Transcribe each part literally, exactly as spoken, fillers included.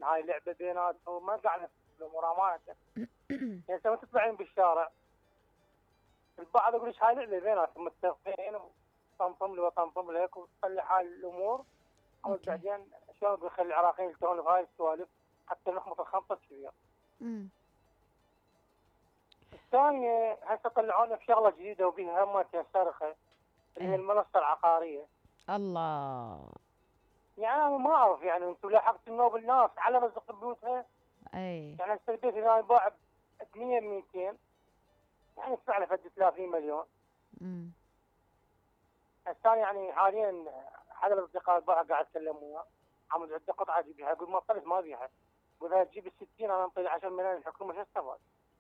هاي لعبه بيناتهم، ما قاعد الامور امانه. يعني لما تطلعين بالشارع البعض يقول لك هاي لعبه بيناتهم متفقين وطمطم لي وطمطم لك وتخلي حال الامور. او بعدين شلون بيخلي العراقيين يلتهون بهاي السوالف حتى نحمط الخمطه كبير. امم الثانيه هسه طلعونا بشغله جديده وبيها همتين صرخه اللي هي ايه المنصه العقاريه. الله. يعني انا ما اعرف، يعني انتم لاحقتوا انه الناس على رزق بيوتها. اي يعني هسه البيت اذا يباع ب مية ميتين يعني يدفع له فد ثلاثين مليون. امم الثاني يعني حاليا احد الاصدقاء البارحه قاعد اتكلم وياه عم عنده قطعه اجيبها، يقول ما طلعت ما ابيها، يقول اذا تجيب ال ستين انا انطي عشرة مليون الحكومه شو استفاد؟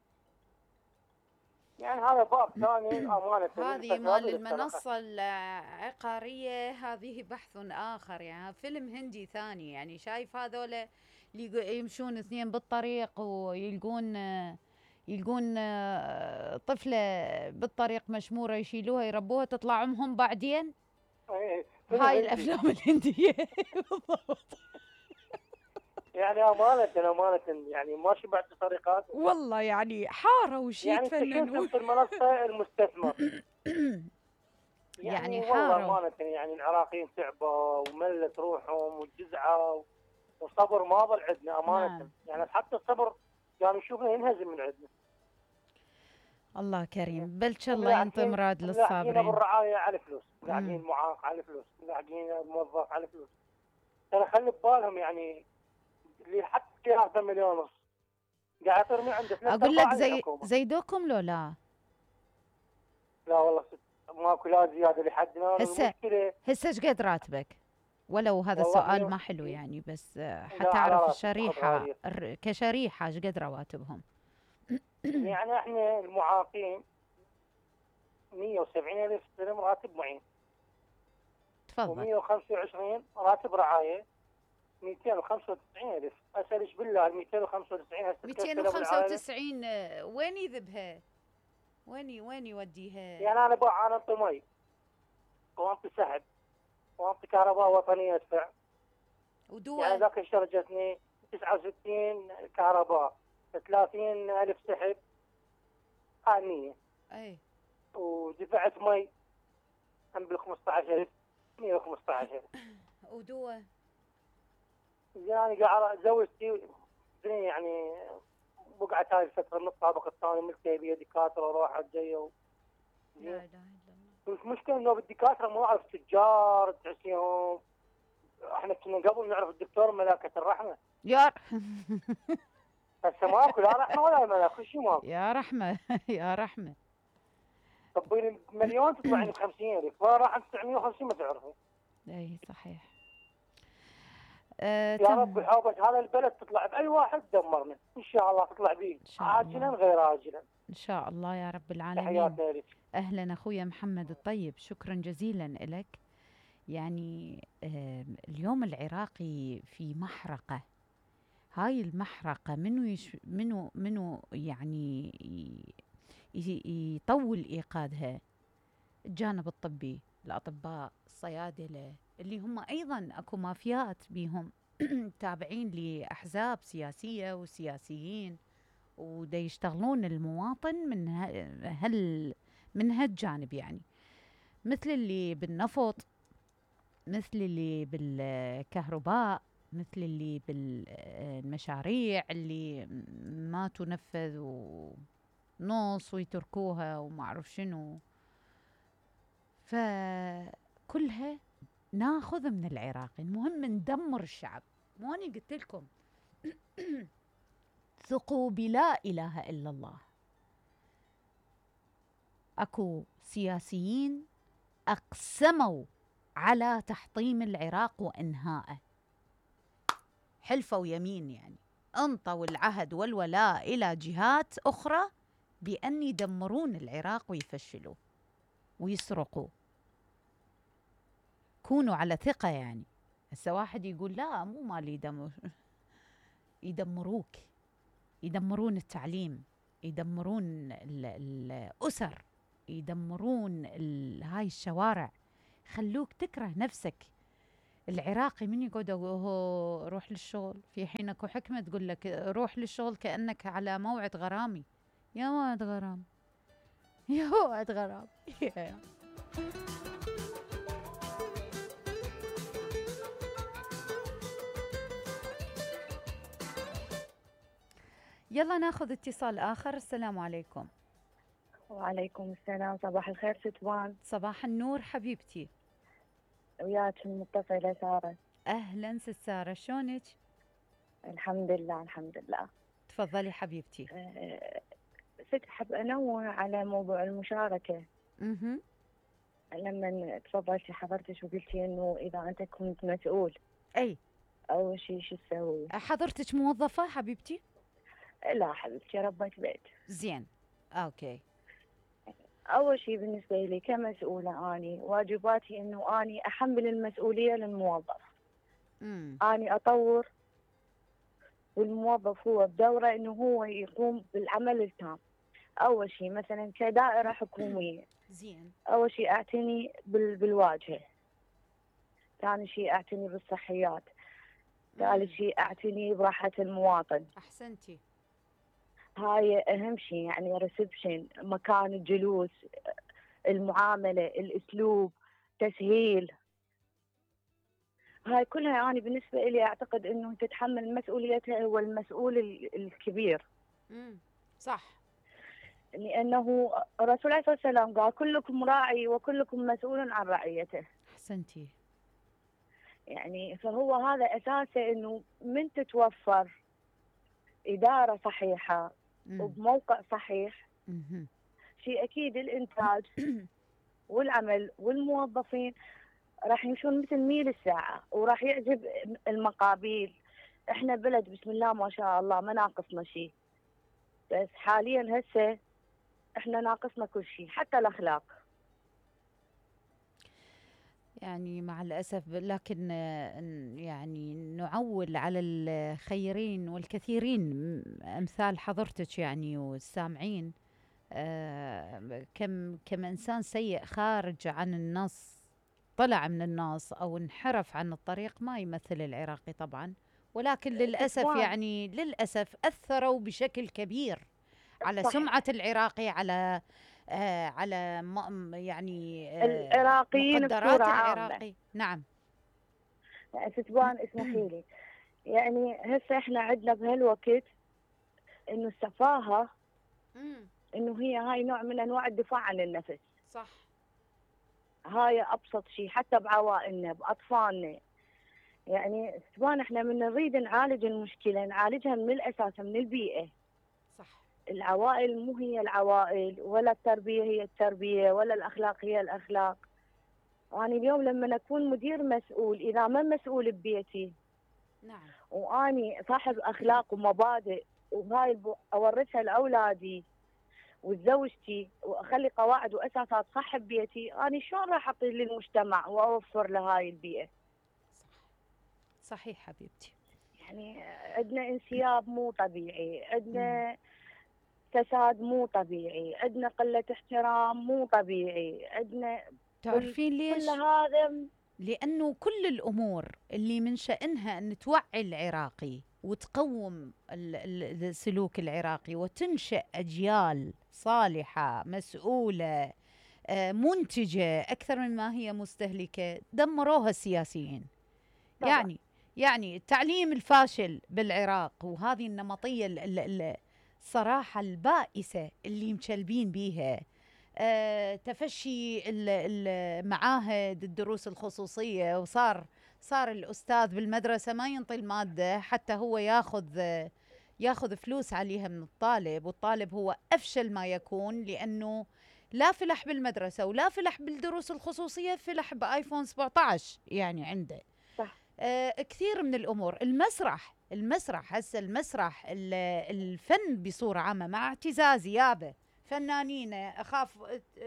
يعني هذا باب ثاني امانه. هذه الفساد مال والسرقه. المنصة العقارية هذه بحث آخر، يعني فيلم هندي ثاني. يعني شايف هذولا اللي يقو- يمشون اثنين بالطريق ويلقون يلقون آه، طفلة بالطريق مشمورة، يشيلوها يربوها تطلع أمهم بعدين. إيه، فيلم هاي هندي. الأفلام الهندية. بالضبط. يعني امانه امانه يعني ما شبعت سرقات. والله يعني حارة وشي يعني انت شو يتفننون. اسم في المنصه؟ المستثمر. يعني يعني والله حارة. امانه يعني العراقيين تعبوا وملت روحهم وجزعوا وصبر ما ظل عندنا نعم. امانه. يعني حتى الصبر يعني نشوفه ينهزم من عندنا. الله كريم، بلش الله ينطي ملاحقين مراد ملاحقين ابو للصابرين. الرعايه على فلوس، امم ملاحقين معاق على فلوس، ملاحقين موظف على فلوس. ترى خلي ببالهم يعني اللي حتى ثلاثة مليون ونص قاعد يطير من عنده ثلاث اقول لك ارباع زي الحكومه. زيدوكم لو لا. لا والله ست ماكو لا زياده لحدنا هسه والمشكله. هسه ايش قد راتبك؟ ولو هذا والله سؤال مية. ما حلو يعني، بس آه، لا حتى على اعرف راسي تاخذ الشريحة غاليه. الر- كشريحة ايش قد رواتبهم؟ يعني احنا المعاقين مية وسبعين الف سلم راتب معين، تفضل. و125 راتب رعايه، مئتين وخمسة وتسعين الف. اسالش بالله ال مئتين وخمسة وتسعين هسه كلهم العائله. مئتين وخمسة وتسعين آه، وين يذبها؟ وين وين يوديها؟ يعني انا بقى انا انطي مي وانطي سحب وانطي كهرباء وطنيه ادفع. يعني ودواء. ذاك الشهر جتني تسعة وستين كهرباء، ثلاثين الف سحب، هاي مية. اي ودفعت مي هم بال خمسة عشر الف، مية وخمسة عشر. ودواء. يعني قاعد زوجتي يعني بقعت هاي الفتره من الطابق الثاني ملتهي بيها دكاتره وراحت جايه و... لا اله الا الله. المشكله انه بالدكاتره ما اعرف تجار تحسيهم. احنا كنا قبل نعرف الدكتور ملاكه الرحمه، يا ر- هسه ماكو لا رحمه ولا ملاك، كل شيء ماكو. يا رحمة. يا رحمة. طبين مليون تطلعني ب خمسين الف، فراح تسعمية وخمسين ما تعرفه. اي صحيح. آه يا رب تم. حوبك هذا البلد تطلع باي واحد دمرنا ان شاء الله، تطلع به ان شاء عاجلا الله. غير عاجلا. ان شاء الله يا رب العالمين. تحياتنا لك. اهلا اخويا محمد الطيب، شكرا جزيلا لك. يعني آه اليوم العراقي في محرقة. هاي المحرقة منو يش منو منو يعني ي- يطول ايقادها؟ الجانب الطبي، الاطباء، الصيادلة، اللي هم ايضا اكو مافيات بيهم تابعين لاحزاب سياسية وسياسيين، ودا يشتغلون المواطن من ه- هال من هالجانب، يعني مثل اللي بالنفط، مثل اللي بالكهرباء، مثل اللي بالمشاريع اللي ما تنفذ ونص ويتركوها وما أعرف شنو. فكلها ناخذ من العراق، المهم ندمر الشعب. مو أنا قلت لكم ثقوا بلا إله إلا الله. أكو سياسيين أقسموا على تحطيم العراق وإنهائه، حلفوا يمين، يعني انطوا العهد والولاء إلى جهات أخرى بأن يدمرون العراق ويفشلوا ويسرقوا. كونوا على ثقة. يعني هسه واحد يقول لا مو مالي يدمر. يدمروك، يدمرون التعليم، يدمرون ال- الأسر، يدمرون ال- هاي الشوارع، خلوك تكره نفسك. العراقي من يقعد هو روح للشغل، في حين اكو حكمة تقول لك روح للشغل كأنك على موعد غرامي. يا موعد غرام، يا موعد غرام. يلا ناخذ اتصال آخر. السلام عليكم. وعليكم السلام، صباح الخير ستوان. صباح النور حبيبتي. وياك المتصلة سارة. أهلا ست سارة، شلونك؟ الحمد لله الحمد لله. تفضلي حبيبتي. أه ست، أحب أنوه على موضوع المشاركة. اها. لما تفضلتي حضرتك وقلتي إنه إذا أنت كنت مسؤول أي أول شيء شو تسوي؟ حضرتك موظفة حبيبتي؟ لا حبيبتي، ربة بيت. زين، أوكي. أول شيء بالنسبة لي كمسؤولة، أني واجباتي إنه أني أحمل المسؤولية للموظف. امم أني أطور، والموظف هو بدوره إنه هو يقوم بالعمل التام. أول شيء مثلا كدائرة حكومية، زين، أول شيء أعتني بال... بالواجهة. ثاني شيء أعتني بالصحيات. ثالث شيء أعتني براحة المواطن. أحسنتي. هاي أهم شيء، يعني ريسبشن، مكان الجلوس، المعاملة، الأسلوب، تسهيل. هاي كلها يعني بالنسبة لي أعتقد إنه تتحمل مسؤوليتها هو المسؤول الكبير. امم صح. لأنه الرسول عليه الصلاة والسلام قال كلكم راعي وكلكم مسؤول عن رعيته. أحسنتي. يعني فهو هذا أساسه، إنه من تتوفر إدارة صحيحة مم. وبموقع صحيح، مم. شيء أكيد الإنتاج والعمل والموظفين راح يمشون مثل ميل الساعة، وراح يعجب المقابيل. إحنا بلد بسم الله ما شاء الله ما ناقصنا شيء، بس حاليا هسه إحنا ناقصنا كل شيء حتى الأخلاق. يعني مع الأسف، لكن يعني نعول على الخيرين والكثيرين أمثال حضرتك يعني والسامعين، آه كم كم إنسان سيء خارج عن النص، طلع من النص أو انحرف عن الطريق، ما يمثل العراقي طبعا، ولكن للأسف يعني للأسف أثروا بشكل كبير على صح. سمعة العراقي، على آه على م يعني آه العراقيين مقدرات بصورة العراقي عامة. نعم. ستوان اسمحي لي، يعني هسه احنا عندنا بهالوقت انه السفاهة انه هي هاي نوع من انواع الدفاع عن النفس. صح. هاي ابسط شيء حتى بعوائلنا باطفالنا. يعني ستوان احنا من نريد نعالج المشكلة نعالجها من الاساس، من البيئة. صح. العوائل مو هي العوائل، ولا التربية هي التربية، ولا الأخلاق هي الأخلاق. وأنا اليوم لما أكون مدير مسؤول، إذا ما مسؤول ببيتي نعم، وأني صاحب أخلاق ومبادئ، وهاي أورثها لأولادي وزوجتي، وأخلي قواعد وأساسات صح ببيتي، أنا شلون راح أعطي للمجتمع وأوفر لهاي البيئة؟ صح، صحيح حبيبتي. يعني عندنا انسياب مو طبيعي، عندنا فساد مو طبيعي، عندنا قلة احترام مو طبيعي، عندنا تعرفين ليش؟ كل هذا لأنه كل الأمور اللي من شأنها أن توعي العراقي وتقوم السلوك العراقي وتنشأ أجيال صالحة مسؤولة منتجة أكثر مما هي مستهلكة، دمروها السياسيين. طبعا. يعني يعني التعليم الفاشل بالعراق، وهذه النمطية الصراحة البائسة اللي مشلبين بيها، أه تفشي المعاهد الدروس الخصوصية، وصار صار الأستاذ بالمدرسة ما ينطي المادة حتى هو ياخذ ياخذ فلوس عليها من الطالب، والطالب هو أفشل ما يكون، لأنه لا فلح بالمدرسة ولا فلح بالدروس الخصوصية، فلح بآيفون سبعة عشر يعني عنده. صح. آه كثير من الأمور. المسرح المسرح هسه المسرح الفن بصورة عامة، مع اعتزازي يابا فنانين أخاف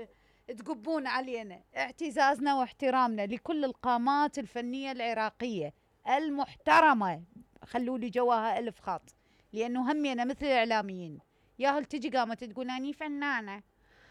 تقبون علينا، اعتزازنا واحترامنا لكل القامات الفنية العراقية المحترمة، خلوا لي جواها ألف خط، لأنه همينا مثل الإعلاميين ياهل تجي قامت تقول أني فنانة.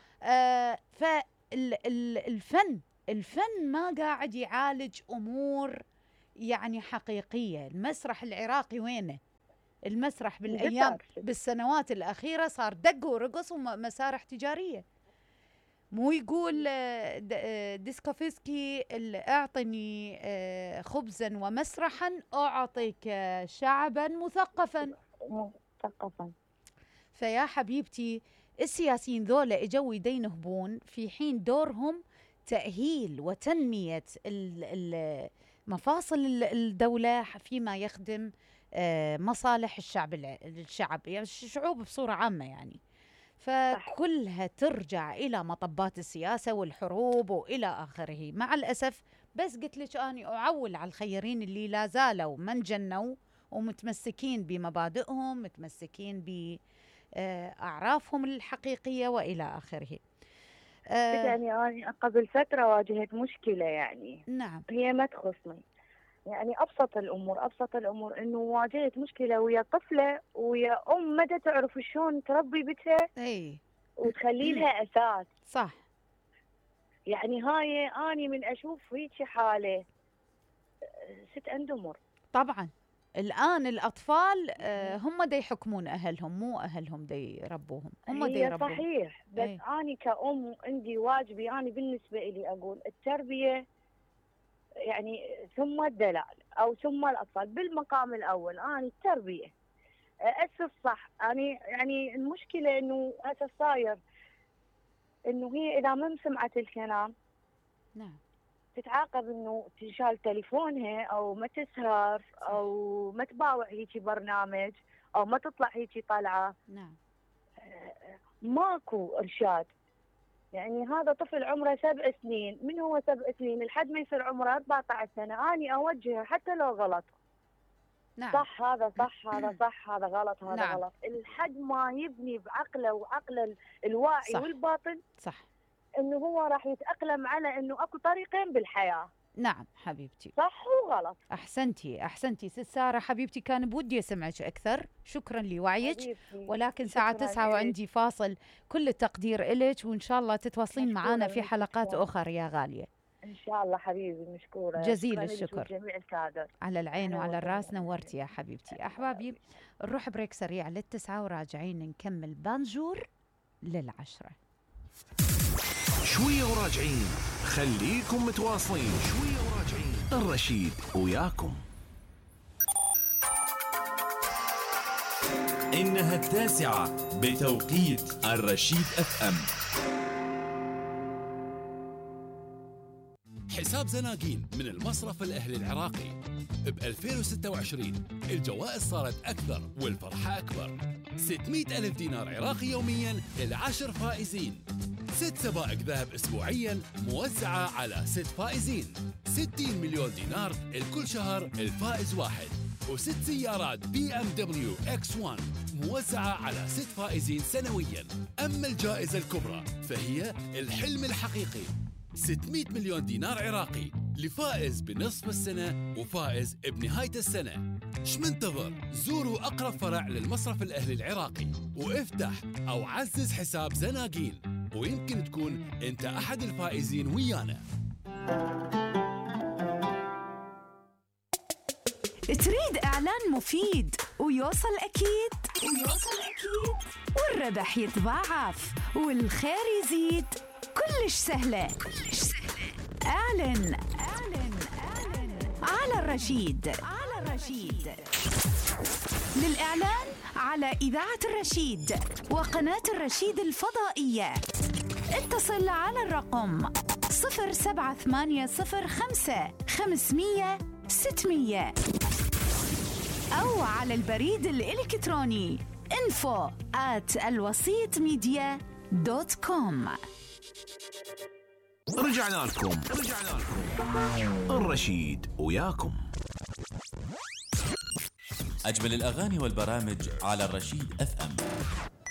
آه فالفن الفن ما قاعد يعالج أمور يعني حقيقية. المسرح العراقي وينه؟ المسرح بالأيام بالسنوات الأخيرة صار دق ورقص ومسارح تجارية. مو يقول ديسكوفسكي اعطني خبزا ومسرحا أعطيك شعبا مثقفا مثقفا. فيا حبيبتي السياسيين ذولا اجوا يدينهبون في حين دورهم تأهيل وتنمية مفاصل الدولة فيما يخدم مصالح الشعب الشعب يعني الشعوب بصورة عامة يعني. فكلها ترجع إلى مطبات السياسة والحروب وإلى آخره. مع الأسف بس قلت لك أني أعول على الخيرين اللي لا زالوا ما انجنوا ومتمسكين بمبادئهم، متمسكين بأعرافهم الحقيقية وإلى آخره. يعني أنا قبل فترة واجهت مشكلة يعني نعم هي ما تخصني، يعني أبسط الأمور أبسط الأمور إنه واجهت مشكلة ويا طفلة ويا أم ما تعرف شلون تربي بنتها أي وتخلي لها أساس. صح. يعني هاي أني من أشوف هيك حالة ست أندمر. طبعا الآن الأطفال هم دا يحكمون أهلهم، مو أهلهم دا يربوهم، هم دا يربوهم. صحيح، بس أي. أنا كأم عندي واجبي، أنا بالنسبة لي أقول التربية يعني ثم الدلال أو ثم الأطفال بالمقام الأول. أنا التربية أسف صح. أنا يعني المشكلة إنه هسه صاير إنه هي إذا ما سمعت الكلام نعم تتعاقب إنه تنشال تليفونها أو ما تسهر أو ما تباوع هيجي برنامج أو ما تطلع هيجي طلعة. نعم ماكو إرشاد. يعني هذا طفل عمره سبع سنين، من هو سبع سنين لحد ما يصير عمره أربعة عشر سنة أني أوجهه حتى لو غلط. نعم. صح هذا صح هذا صح هذا غلط هذا نعم. غلط لحد ما يبني بعقله وعقل الواعي صح. والباطن صح انه هو راح يتأقلم على انه اكو طريقين بالحياة. نعم حبيبتي صح وغلط. احسنتي احسنتي ست سارة حبيبتي. كان بودي اسمعك اكثر، شكرا لوعيك، ولكن ساعة تسعة وعندي فاصل. كل التقدير إلك وان شاء الله تتواصلين معنا في حلقات اخرى يا غالية. ان شاء الله حبيبي مشكورة جزيل الشكر. جميع الكادر على العين وعلى الراس، نورتي يا حبيبتي. احبابي نروح بريك سريع للتسعة وراجعين نكمل بانجور للعشرة. شوية وراجعين، خليكم متواصلين. شوية وراجعين، الرشيد وياكم. إنها التاسعة بتوقيت الرشيد اف ام. حساب زناقين من المصرف الأهلي العراقي. ب ألفين وستة وعشرين الجوائز صارت أكثر والفرحة أكبر. ستمئة ألف دينار عراقي يومياً للعشر فائزين. ست سبائك ذهب أسبوعياً موزعة على ست فائزين. ستين مليون دينار لكل شهر الفائز واحد. وست سيارات بي ام دبليو اكس واحد موزعة على ست فائزين سنوياً. أما الجائزة الكبرى فهي الحلم الحقيقي، ستمئة مليون دينار عراقي لفائز بنصف السنة وفائز بنهاية السنة. ايش منتظر؟ زوروا أقرب فرع للمصرف الأهلي العراقي وافتح أو عزز حساب زناقين، ويمكن تكون أنت أحد الفائزين ويانا. تريد إعلان مفيد ويوصل أكيد ويوصل أكيد والربح يتضاعف والخير يزيد؟ كلش سهلة كلش سهلة. اعلن اعلن اعلن على الرشيد على الرشيد. للإعلان على إذاعة الرشيد وقناة الرشيد الفضائية اتصل على الرقم صفر سبعة ثمانية صفر خمسة خمسمية ستمية أو على البريد الإلكتروني info at الوسيط ميديا دوت كوم. رجعنا لكم رجعنا لكم الرشيد وياكم. أجمل الأغاني والبرامج على الرشيد اف ام.